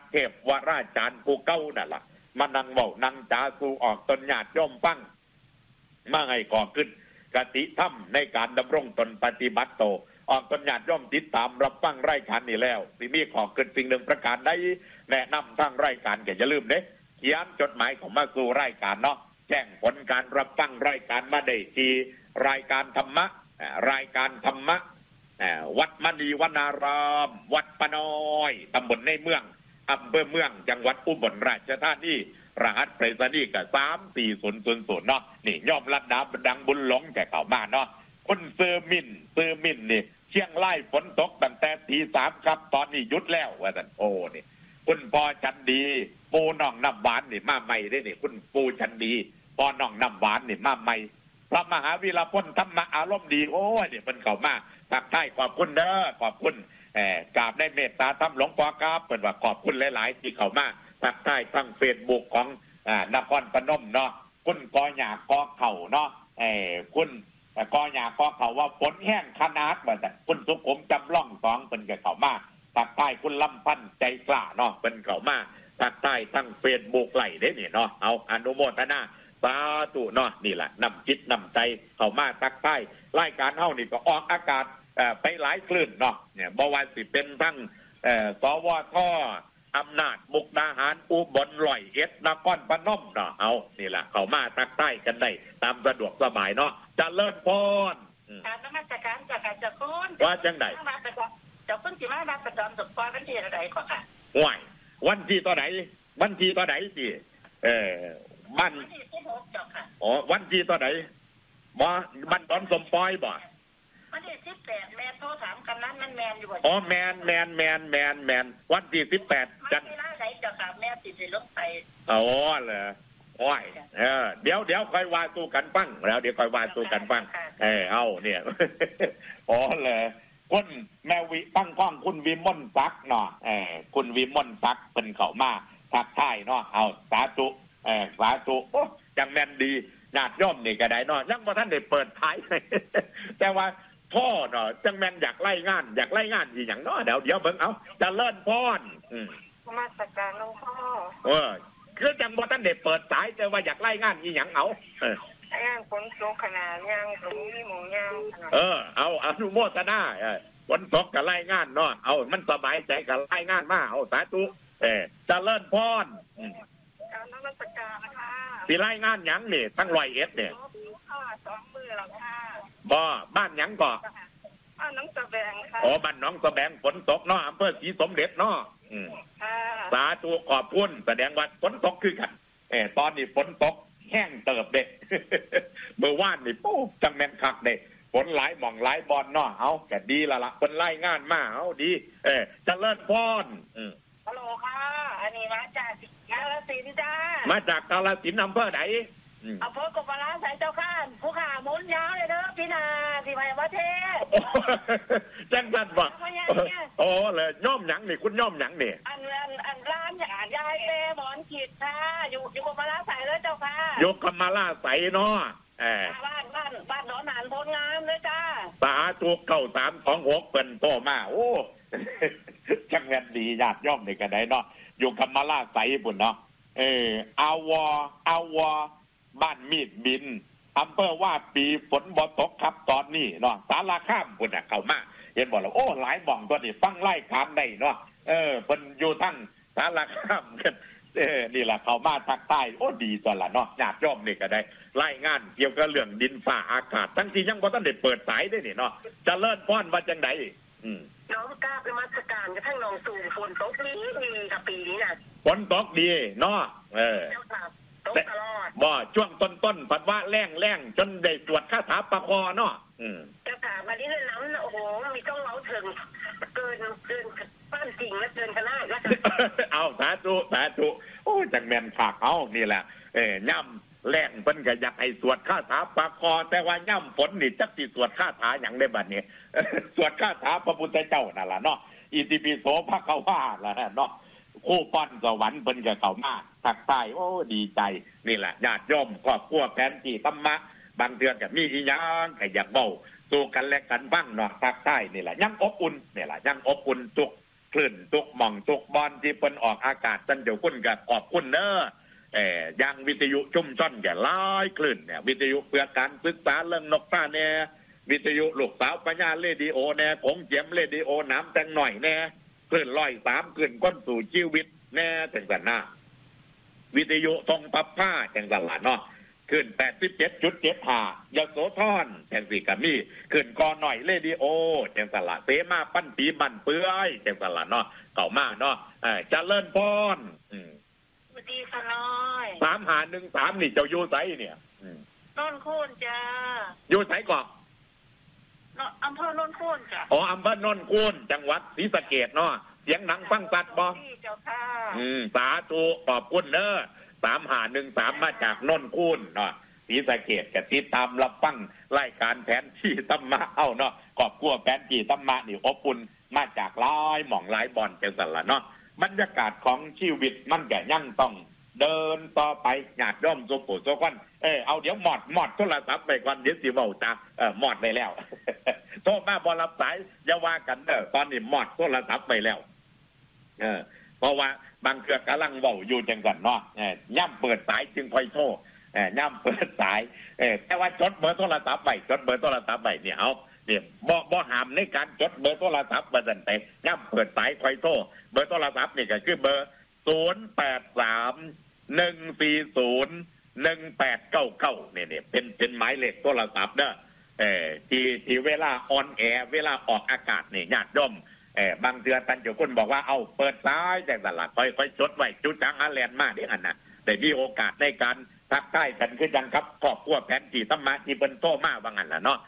เทพวราจารย์ผู้เก่านั่นล่ะมานั่งเว้านั่งจาสู่ออกตนญาติโยมฟังมาให้ก่อขึ้นกติธรรมในการดำรงตนปฏิบัติโตออกตนญาติโยมติดตามรับฟังรายการนี้แล้วสิมีขอขึ้นสิ่งหนึ่งประการใดแนะนำทางรายการอย่าลืมเด้เขียนจดหมายของมาสู่รายการเนาะแจ้งผลการรับฟังรายการมาได้ที่รายการธรรมะรายการธรรมะวัดมณีวนารามวัดปะน้อยตำบลในเมืองอำเภอเมืองจังหวัดอุบลราชธานีรหัสไปรษณีย์ก็3400เนาะนี่ย่อมรัดดาดังบุญหลงแก่เขามาเนาะคนเซอร์มินนี่เชียงรายฝนตกตั้งแต่ตี 3ครับตอนนี้หยุดแล้วว่าซั่นโอ้นี่คุณปอจันดีปูน้องน้ำหวานนี่มาใหม่ได้นี่คุณปูจันดีปอน้องน้ำหวานนี่มาใหม่พระมหาวีรพลธรรมะอารมณ์ดีโอ้ยนี่เพิ่นเข้ามาทักทายขอบคุณเด้อขอบคุณกราบได้เมตตาธรรมหลวงพ่อครับเพิ่นว่าขอบคุณหลายๆที่เข้ามาทักทายทาง Facebook ของนครพนมเนาะคุณกอหญ้ากอเข่าเนาะคุณกอหญ้ากอเข่าว่าฝนแห้งขนาดว่าซั่นคุณสุขุมจำล่อง2เพิ่นก็เข้ามาทักทายคุณลำพันธ์ใจกล้าเนาะเพิ่นเข้ามาทักทายทาง Facebook ไหลเด้นี่เนาะเอาอนุโมทนาสาธุเนาะนี่แหละนำจิตนำใจเข้ามาทักทายรายการเฮานี่ก็ออกอากาศไปหลายคลื่นเนาะเนี่ยบ่ว่าสิเป็นทั้งสวทอำนาจมุกดาหารอุบลร้อยเอ็ดนครพนมเนาะเอานี่แหละเข้ามาทักทายกันได้ตามสะดวกสบายเนาะเจริญพรการนมัสการจากการจะคุณว่าจังได๋จะเพิ่นสิมาประจำสมปอยวันที่เท่าใดก็ค่ะห่วยวันที่ต่อไหนวันที่ต่อไหนสิบ้านวันที่16จ้ะค่ะอ๋อวันที่ต่อไหนบ่บ้านดอนสมปอยบ่วันที่18แม่โทรถามกำนันมันแม่นอยู่บ่อ๋อแม่นวันที่18จันทร์เวลาไหนจ้ะค่ะแม่สิลงไปอ๋อเหรอโอ้ยเดี๋ยวค่อยว่าสู้กันฟังแล้วเดี๋ยวค่อยว่าสู้กันฟังเอาเนี่ยอ๋อเหรอคุณแมวิตั้งกล้องคุณวิมลศักดิ์เนาะคุณวิมลศักดิ์เป็นเข้ามาทักทายเนาะเอาสาธุสาธุโอ้จังแม่นดีญาติโยมนี่ก็ได้เนาะยังบ่ทันได้เปิดท้ายแต่ว่าพ่อเนาะจังแม่นอยากไล่งานอีหยังเนาะเดี๋ยวเบิ่งเอาเจริญพรนมัสการหลวงพ่อคือจังบ่ทันได้เปิดสายแต่ว่าอยากไล่งานอีหยังเอาย่างฝนตกขนาดย่างตรงนี้หมู่ย่างเอาอนุโมทนาฝนตกก็ไล่งานเนาะเอามันสบายใจก็ไล่งานมาเอาสาธุเจริญพรการนมัสการนะคะสิไล่งานหยังนี่ทั้ง101เนี่ย 2 มื้อแล้วค่ะบ่บ้านหยังบ่บ้านหนองสะแบงค่ะบ้านหนองสะแบงฝนตกเนาะอำเภอศรีสมเด็จเนาะสาธุขอบคุณแสดงว่าฝนตกคือกันตอนนี้ฝนตกแห้งเติบเด้เมื่อวานนี่ปุ๊บจังแม่นคักเด้ฝนหลายหม่องหลายบอนเนาะเอาก็ดีละเพิ่นไล่งานมาเอาดีเจริญพรฮัลโหลค่ะอันนี้มาจากกาฬสินธุ์จ้ามาจากกาฬสินธุ์อำเภอไหนอำเภอกบลาสายเจ้าข้านผู้ขามุนยาวเลยเด้อพี่นาสิไปประเทศจังซั่นบ่โอ้เลยย่อมหยังนี่คุณย่อมหยังนี่อันร้านยายเป้หมอนขีดค่ะอยู่กบลาสายเลยเจ้าค่ะอยู่กบลาสายเนาะบ้านหนอนหานโพงามเลยจ้าสาธุ9326เพิ่นโตมาโอ้จังแม่นดีญาติโยมนี่ก็ได้เนาะอยู่กบลาสายพุ่นเนาะอาวบ้านมีดบินอำเภอว่าปีฝนบ่ตกครับตอนนี้เนาะสารคามพุ่นน่ะเข้ามาเห็นบ่ล่ะโอ้หลายหม่องตัวนี้ฟังไล่ถามได้เนาะเพิ่นอยู่ทั้งสารคามกันนี่ล่ะเข้ามาทักทายโอ้ดีตัวละเนาะญาติโยมนี่ก็ได้รายงานเกี่ยวกับเรื่องดินฟ้าอากาศทั้งที่ยังบ่ทันได้เปิดสายได้นี่เนาะเจริญพรว่าจังได๋น้องกล้าไปมาสการกระทั่งน้องสูงฝนตกดีกับปีนี้น่ะฝนตกดีเนาะตกตลอดบ่ช่วงต้นผัดว่าแรงจนได้ตรวจคาถาปะคอเนาะคาถามาที่น้ำโอ้โหมีต้องเล้าถึงเกินบ้านจริงและเกินขนาดแล้วเอาสาธุโอ้จังแม่นฝากเอานี่แหละย่ำแรงเพิ่นก็อยากให้สวดคาถาปะคอแต่ว่าย่ำฝนนี่จักสิสวดคาถาหยังได้บัดนี้สวดคาถาพระพุทธเจ้านั่นล่ะเนาะอิติปิโสภควาล่ะเนาะคู่ป้อนสวรรค์เพิ่นก็เข้ามาทักทายโอ้ดีใจนี่แหละญาติโยมครอบครัวแฟนที่ธรรมะบางเดือนก็มีอีหยังก็อยากเว้าสู่กันและกันบ้างเนาะทักทายนี่แหละยังอบอุ่นนี่แหละยังอบอุ่นคลื่นตุกหม่องตุกบอลที่เปิ้นออกอากาศท่านเจ้าคุณก็ขอบคุณเด้อยังวิทยุชุมชนแก่หลายคลื่นเนี่ยวิทยุเพื่อการศึกษาเรื่องนกฟ้าเนี่ยวิทยุลูกสาวปัญญาเรดิโอเนี่ยของเจียมเรดิโอน้ำแตงหน่อยเนี่ยคลื่น103คลื่นก้นสู่ชีวิตแน่จังสันนะวิทยุทรงปับผ้าจังสันละเนาะขึ้น 87.75 ยโสธรจังสี่กะมีขึ้นกอหน่อยเรดิโอจังสันละเสมาปั้นปีบันเปื้อยจังสันละเนาะเก่ามากเนาะเจริญพรสวัสดีค่ะน้อย 3513นี่เจ้าอยู่ไสเนี่ยนนท์โคนจ้าอยู่ไสก่อนอำเภอนนท์โคนจ้ะอ๋ออำเภอนนท์โคนจังหวัดศรีสะเกษเนาะเสียงหนังฟังสัตว์บ่เจ้าค่ะสาธุขอบคุณเด้อ3513มาจากนนท์โคนเนาะศรีสะเกษก็ติดตามรับฟังรายการแผนที่ธรรมะเอ้าเนาะครอบครัวแผนที่ธรรมะนี่อบอุ่นมาจากหลายหม่องหลายบ่อนจังซั่นล่ะเนาะบรรยากาศของชีวิตมันก็ยังต้องเดินต่อไปญาติโยมสุปุสุขวันเอาเดี๋ยวหมดโทรศัพท์ไปก่อนเดี๋ยวสิเว้าจ้าหมดไปแล้ว โทรมาบ่รับสายอย่าว่ากันเด้อตอนนี้หมดโทรศัพท์ไปแล้วเพราะว่าบางเทื่อกำลังเว้าอยู่จังซั่นเนาะย่ำเปิดสายจึงค่อยโทรย่ำเปิดสายแต่ว่าจดเบอร์โทรศัพท์ไว้จดเบอร์โทรศัพท์ไว้เนี่ยเอาเนี่ยบ่ห้ามในการจดเบอร์โทรศัพท์ว่าซั่นไปย่ำเปิดสายค่อยโทรเบอร์โทรศัพท์นี่ก็คือเบอร์083-140-1899เนี่ยเป็นหมายเลขโทรศัพท์เด้อที่เวลาออนแอร์เวลาออกอากาศนี่ญาติโยมบางเดือนท่านเจ้าคุณบอกว่าเอาเปิดสายจังซั่นล่ะค่อยจดไว้จุดจังหาแลนด์มาได้หั่นน่ะได้มีโอกาสในการทักทายกันคือจังครับครอบครัวแผนที่ธรรมะที่เพิ่นโทรมาว่างั้นล่ะเนาะ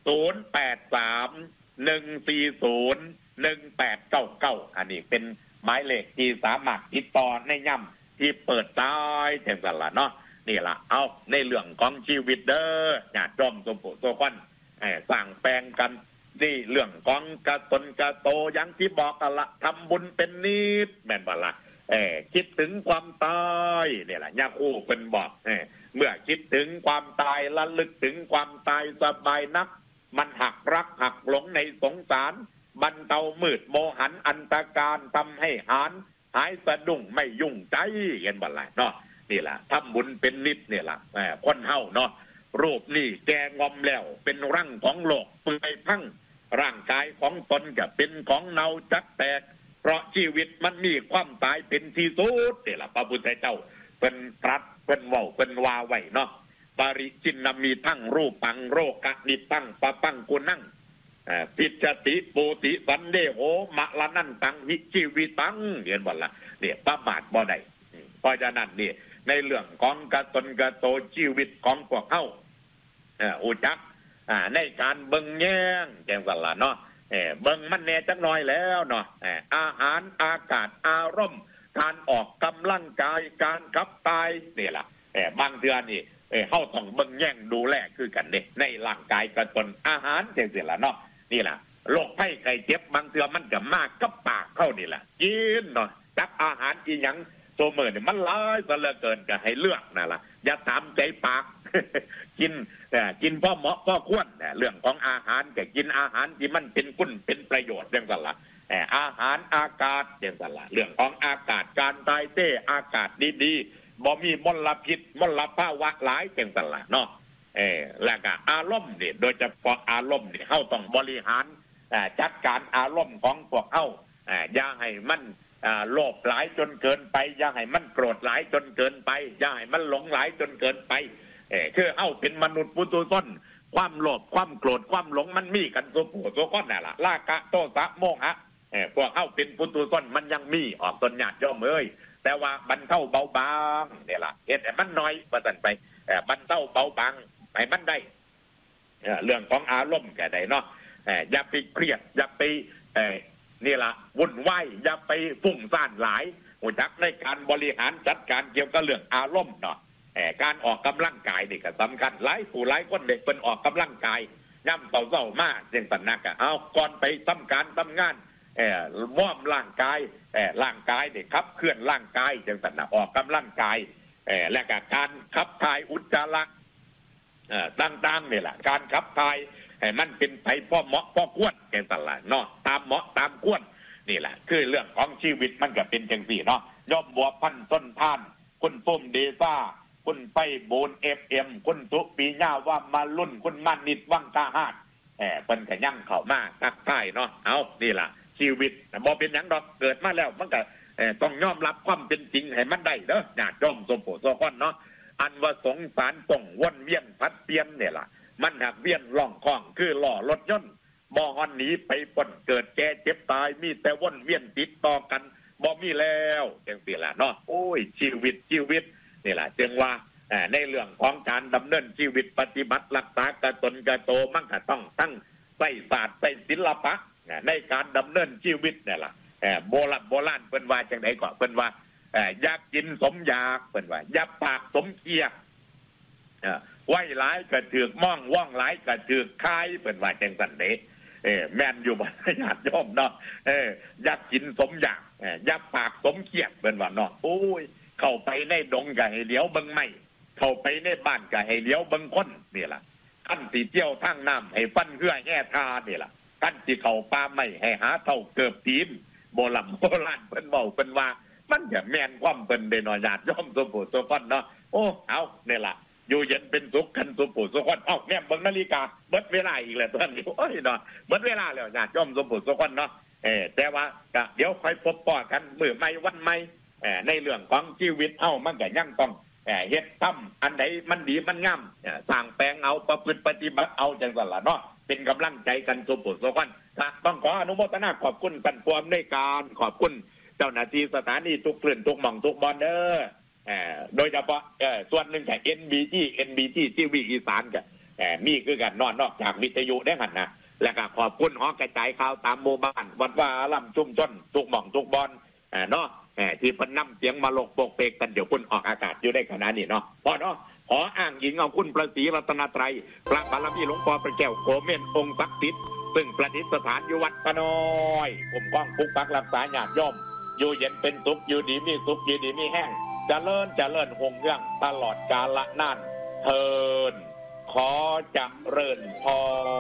083-140-1899อันนี้เป็นหมายเลขที่สามารถติดต่อในย่ำที่เปิดสายจังซั่นล่ะเนาะนี่ล่ะเอาในเรื่องของชีวิตเด้อญาติโยมสมโภชคนสร้างแปลงกันนี่เรื่องของกระตนกระโตอย่างที่บอกกันละทำบุญเป็นนิดแม่นบ่ล่ะคิดถึงความตายเนี่ยล่ะย่าคู่เป็นบอกเมื่อคิดถึงความตายระลึกถึงความตายสบายนักมันหักรักหักหลงในสงสารบรรเทามืดโมหันอันตรการทำให้หายสะดุ้งไม่ยุ่งใจเห็นบ่ล่ะเนาะนี่ล่ะทำบุญเป็นนิดเนี่ยล่ะคนเฮาเนาะรูปนี่แกงอมแล้วเป็นร่างของโลกเปื่อยพังร่างกายของตนก็เป็นของเน่าจักแตกเพราะชีวิตมันมีความตายเป็นที่สุดนี่ล่ะพระพุทธเจ้าเป็นตรัสเป็นเว้าเป็นว่าไว้เนาะปริจินนามีทั้งรูปังโรกะนิตั้งปะปังกุนั่งปิจติปูติสันเดโหมะละนั่นตังหิชีวิตังเห็นบ่ล่ะเนี่ยประมาทบ่ได้เพราะฉะนั้นนี่ในเรื่องของกระตนกระโตชีวิตของพวกเฮาอุจักในการเบิ่งแย่งจังซั่นล่ะเนาะเบิ่งมันแน่จักหน่อยแล้วเนาะอาหารอากาศอารมณ์การออกกำลังกายการขับถ่ายนี่ล่ะบางเดือนนี่เฮาต้องเบิ่งแย่งดูแลคือกันเด้ในร่างกายกระตนอาหารจังซี่ล่ะเนาะนี่ล่ะโรคภัยไข้เจ็บบางเทื่อมันก็มากับปากเข้านี่ล่ะกินเนาะจักอาหารอีหยังตัวมื้อนี่มันหลายซะเหลือเกินก็ให้เลือกนั่นล่ะอย่าตามใจปาก กินพอเหมาะพอควรเรื่องของอาหารก็กินอาหารที่มันเป็นคุณเป็นประโยชน์จังซั่นล่ะอาหารอากาศจังซั่นล่ะเรื่องของอากาศการถ่ายเทอากาศดีๆบ่มีมลพิษมลภาวะหลายจังซั่นล่ะเนาะแล้วก็อารมณ์นี่โดยเฉพาะอารมณ์นี่เฮาต้องบริหารจัดการอารมณ์ของพวกเฮาอย่าให้มันโลภหลายจนเกินไปอย่าให้มันโกรธหลายจนเกินไปอย่าให้มันหลงหลายจนเกินไปคือเฮาเป็นมนุษย์ปุถุชนความโลภความโกรธความหลงมันมีกันสุโขสุขนั่นล่ะราคะโทสะโมหะพวกเฮาเป็นปุถุชนมันยังมีออกตนญาติโยมเอ้ยแต่ว่าบรรเทาเบาบางนี่ล่ะเฮ็ดให้มันน้อยว่าซั่นไปบรรเทาเบาบางให้มันได้เรื่องของอารมณ์ก็ได้เนาะอย่าไปเครียดอย่าไปนี่ล่ะวุ่นวายอย่าไปฟุ้งซ่านหลายรู้จักในการบริหารจัดการเกี่ยวกับเรื่องอารมณ์เนาะการออกกำลังกายนี่ก็สำคัญหลายผู้หลายคนเด็กเป็นออกกำลังกายย่ำเศร้าๆมากเรื่องปัญหาเอาก่อนไปทำการทำงานว่อมร่างกายนี่ครับเคลื่อนร่างกายจังซั่นน่ะออกกำลังกายและก็การขับถ่ายอุจจาระต่างๆนี่แหละการขับถ่ายมันเป็นไปพอเหมาะพอควรจังซั่นล่ะเนาะตามเหมาะตามควรนี่แหละคือเรื่องของชีวิตมันก็เป็นจังสี่เนาะย่อมบัวพันต้นท่านคุณปุ้มเดซ่าคุณไปบูนFMคุณสุปีญาว่ามาลุ่นคุณมันนิดวังกาหาดเป็นกระยั่งเข้ามาตักใต้เนาะเอานี่แหละชีวิตบ่เป็นหยังดอกเกิดมาแล้วมันก็ต้องยอมรับความเป็นจริงให้มันได้เด้อญาติโยมสมโภชสคนเนาะอันว่าสงสารต้องวนเวียนพัดเปลี่ยนเนี่ยล่ะมันหักเวียนล่องคล้องคือล้อรถยนต์บ่ฮอนหนีไปป่นเกิดแก่เจ็บตายมีแต่วนเวียนติดต่อกันบ่มีแล้วจังซี่ล่ะเนาะโอ้ยชีวิตนี่ล่ะจึงว่าในเรื่องของการดำเนินชีวิตปฏิบัติรักษากระตนกระโตมันก็ต้องตั้งใส่ศาสตร์ใส่ศิลปะในการดำเนินชีวิตนี่ล่ะโบราณเพิ่นว่าจังได๋ก็เพิ่นว่าอยากกินสมอยากเพิ่นว่าอย่าปากสมเกียกไว้หลายก็ถูกม่องว่องหลายก็ถูกคายเพิ่นว่าจังซั่นเด้แม่นอยู่บ่ญาติโยมเนาะอยากกินสมอยากอย่าปากสมเกียกเพิ่นว่าเนาะโอ้ยเข้าไปในดงก็ให้เหลียวเบิ่งไม้เข้าไปในบ้านก็ให้เหลียวเบิ่งคนนี่ล่ะขั้นสิเที่ยวทางน้ำให้ฟันเหือแง่ทานี่ล่ะขั้นสิเข้าป่าไม้ให้หาเท่าเกือบตีนโบราณเพิ่นเว้าเพิ่นว่ามันก็แม่นความเพิ่นได้น้อยญาติโยมสมโภชสคนเนาะโอ้เอานี่ล่ะอยู่เย็นเป็นสุขกันสมโภชสคนเอ้าแม่เบิ่งนาฬิกาเบิดเวลาอีกแล้วตอนนี้โอ้ยเนาะเบิดเวลาแล้วญาติโยมสมโภชสคนเนาะแต่ว่าก็เดี๋ยวค่อยพบปะกันมื้อใหม่วันใหม่ในเรื่องของชีวิตเฮามันก็ยังต้องเฮ็ดทำอันใดมันดีมันงามสร้างแปลงเอาประพฤติปฏิบัติเอาจังซั่นล่ะเนาะเป็นกำลังใจกันสมโภชสคนต้องขออนุโมทนาขอบคุณท่านผู้อำนวยการขอบคุณเจ้าหน้าที่สถานีทุกคลื่นทุกหม่องทุกบอนเด้อโดยเฉพาะส่วนหนึ่งจาก NBT ทีวีอีสานก็มีคือกันนอกจากวิทยุได้หันนะแล้วก็ขอบคุณหอกระจายข่าวตามหมู่บ้านวัดว่าลำชุมชนทุกหม่องทุกบอนเนาะที่เพิ่นนำเสียงมาลกโปกเปกกันเดี๋ยวคุณออกอากาศอยู่ได้ขนาดนี้เนาะพอเนาะขออ้างอิงเอาคุณพระศรีรัตนตรัยพระบารมีหลวงพ่อพระแก้วโกเมนองค์ศักดิ์สิทธิ์ซึ่งประดิษฐานอยู่วัดพระน้อยผมก้องปุกปักรักษาญาติโยมอยู่เย็นเป็นสุขอยู่ดีมีสุขอยู่ดีมีแห้งเจริญหงเรื่องตลอดกาลนานเทินขอเจริญพร